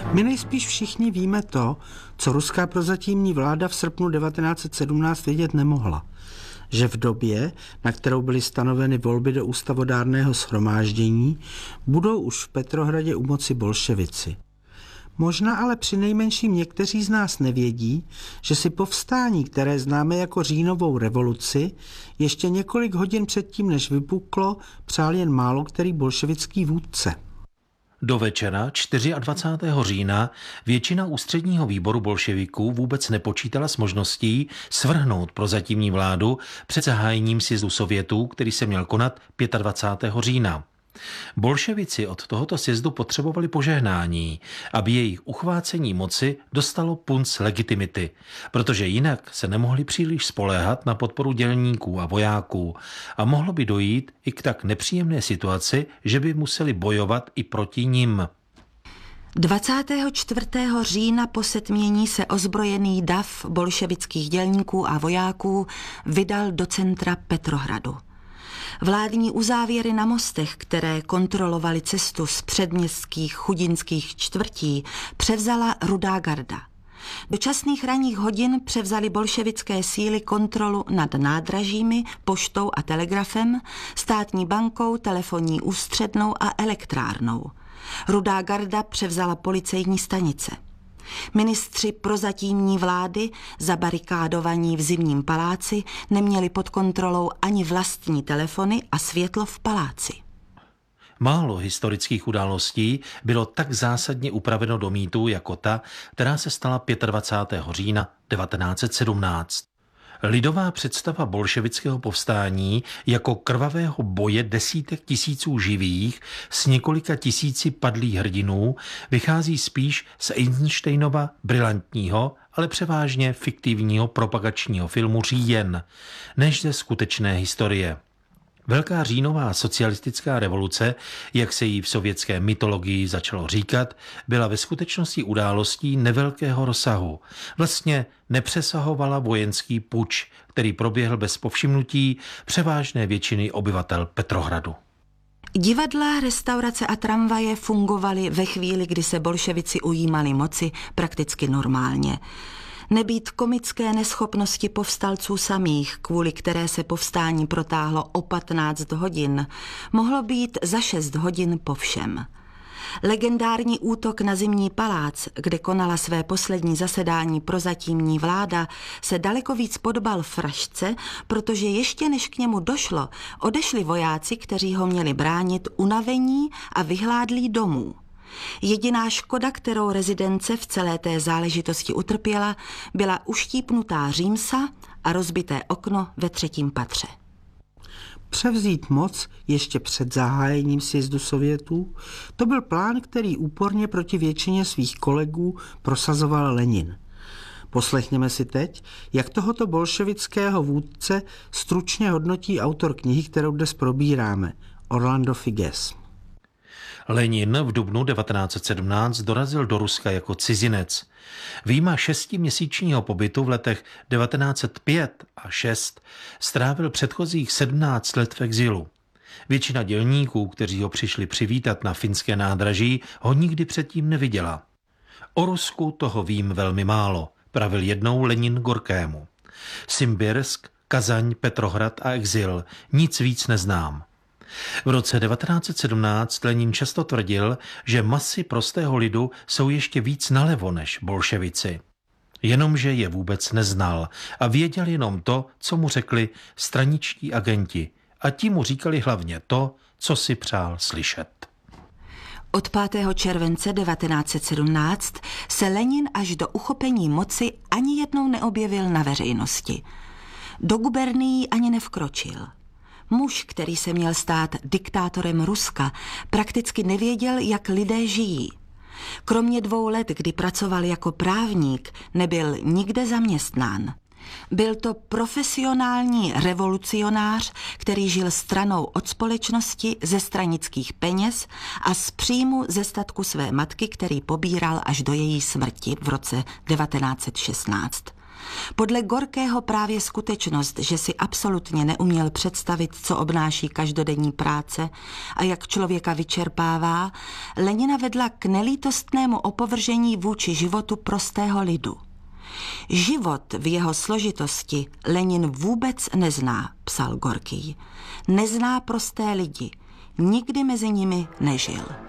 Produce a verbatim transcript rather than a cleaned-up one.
My nejspíš všichni víme to, co ruská prozatímní vláda v srpnu devatenáct set sedmnáct vědět nemohla. Že v době, na kterou byly stanoveny volby do ústavodárného shromáždění, budou už v Petrohradě u moci bolševici. Možná ale přinejmenším někteří z nás nevědí, že si povstání, které známe jako říjnovou revoluci, ještě několik hodin předtím, než vypuklo, přál jen málo který bolševický vůdce. Do večera dvacátého čtvrtého října většina ústředního výboru bolševiků vůbec nepočítala s možností svrhnout prozatímní vládu před zahájením sjezdu Sovětů, který se měl konat dvacátého pátého října. Bolševici od tohoto sjezdu potřebovali požehnání, aby jejich uchvácení moci dostalo punc legitimity, protože jinak se nemohli příliš spoléhat na podporu dělníků a vojáků a mohlo by dojít i k tak nepříjemné situaci, že by museli bojovat i proti nim. dvacátého čtvrtého října po setmění se ozbrojený dav bolševických dělníků a vojáků vydal do centra Petrohradu. Vládní uzávěry na mostech, které kontrolovaly cestu z předměstských chudinských čtvrtí, převzala Rudá garda. Do časných ranních hodin převzaly bolševické síly kontrolu nad nádražími, poštou a telegrafem, státní bankou, telefonní ústřednou a elektrárnou. Rudá garda převzala policejní stanice. Ministři prozatímní vlády, zabarikádovaní v Zimním paláci, neměli pod kontrolou ani vlastní telefony a světlo v paláci. Málo historických událostí bylo tak zásadně upraveno do mýtu jako ta, která se stala dvacátého pátého října devatenáct set sedmnáct. Lidová představa bolševického povstání jako krvavého boje desítek tisíců živých s několika tisíci padlých hrdinů vychází spíš z Eisensteinova brilantního, ale převážně fiktivního propagačního filmu Říjen, než ze skutečné historie. Velká říjnová socialistická revoluce, jak se jí v sovětské mytologii začalo říkat, byla ve skutečnosti událostí nevelkého rozsahu. Vlastně nepřesahovala vojenský puč, který proběhl bez povšimnutí převážné většiny obyvatel Petrohradu. Divadla, restaurace a tramvaje fungovaly ve chvíli, kdy se bolševici ujímali moci, prakticky normálně. Nebýt komické neschopnosti povstalců samých, kvůli které se povstání protáhlo o patnáct hodin, mohlo být za šest hodin po všem. Legendární útok na Zimní palác, kde konala své poslední zasedání prozatímní vláda, se daleko víc podobal frašce, protože ještě než k němu došlo, odešli vojáci, kteří ho měli bránit, unavení a vyhládlí domů. Jediná škoda, kterou rezidence v celé té záležitosti utrpěla, byla uštípnutá římsa a rozbité okno ve třetím patře. Převzít moc ještě před zahájením sjezdu Sovětů, to byl plán, který úporně proti většině svých kolegů prosazoval Lenin. Poslechněme si teď, jak tohoto bolševického vůdce stručně hodnotí autor knihy, kterou dnes probíráme, Orlando Figes. Lenin v dubnu devatenáct set sedmnáct dorazil do Ruska jako cizinec. Vyjma šestiměsíčního pobytu v letech devatenáct set pět a šest strávil předchozích sedmnáct let v exilu. Většina dělníků, kteří ho přišli přivítat na finské nádraží, ho nikdy předtím neviděla. O Rusku toho vím velmi málo, pravil jednou Lenin Gorkému. Simbirsk, Kazaň, Petrohrad a exil, nic víc neznám. V roce devatenáct set sedmnáct Lenin často tvrdil, že masy prostého lidu jsou ještě víc nalevo než bolševici. Jenomže je vůbec neznal a věděl jenom to, co mu řekli straničtí agenti, a ti mu říkali hlavně to, co si přál slyšet. Od pátého července devatenáct set sedmnáct se Lenin až do uchopení moci ani jednou neobjevil na veřejnosti. Do gubernií ani nevkročil. Muž, který se měl stát diktátorem Ruska, prakticky nevěděl, jak lidé žijí. Kromě dvou let, kdy pracoval jako právník, nebyl nikde zaměstnán. Byl to profesionální revolucionář, který žil stranou od společnosti, ze stranických peněz a z příjmu ze statku své matky, který pobíral až do její smrti v roce devatenáct set šestnáct. Podle Gorkého právě skutečnost, že si absolutně neuměl představit, co obnáší každodenní práce a jak člověka vyčerpává, Lenina vedla k nelítostnému opovržení vůči životu prostého lidu. Život v jeho složitosti Lenin vůbec nezná, psal Gorkij. Nezná prosté lidi, nikdy mezi nimi nežil.